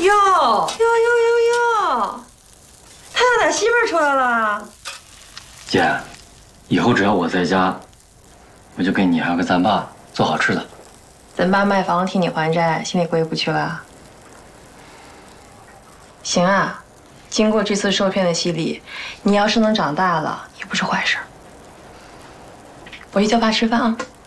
哟哟哟哟哟，他要带媳妇儿出来了。 姐，以后只要我在家，我就给你还有个咱爸做好吃的。 咱爸卖房替你还债，心里过意不去了。行啊，经过这次受骗的洗礼，你要是能长大了，也不是坏事。我去叫爸吃饭啊。